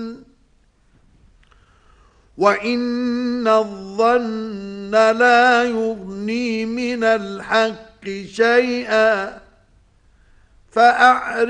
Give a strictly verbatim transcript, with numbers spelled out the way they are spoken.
وَإِنَّ الظَّنَّ لَا يُغْنِي مِنَ الْحَقِّ شَيْئًا فَأَعْرِضْ